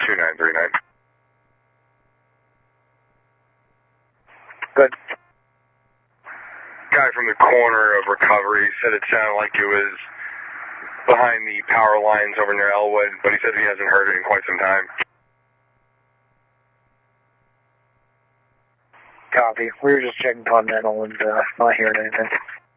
2939. Good. Guy from the corner of Recovery said it sounded like it was behind the power lines over near Elwood, but he said he hasn't heard it in quite some time. Copy. We were just checking Continental and not hearing anything.